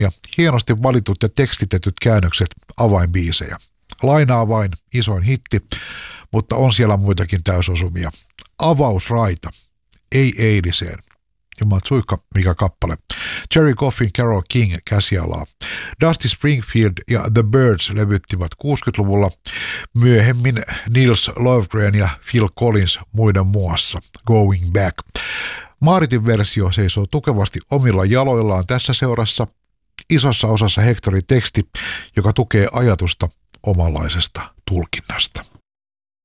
ja hienosti valitut ja tekstitetyt käännökset avainbiisejä. Lainaa vain isoin hitti, mutta on siellä muitakin täysosumia. Avausraita, ei eiliseen. Jumatsuikka, mikä kappale. Jerry Coffin, Carole King käsialaa. Dusty Springfield ja The Byrds levyttivät 60-luvulla. Myöhemmin Nils Lofgren ja Phil Collins muiden muassa. Going Back. Maaritin versio seisoo tukevasti omilla jaloillaan tässä seurassa. Isossa osassa Hectorin teksti, joka tukee ajatusta omanlaisesta tulkinnasta.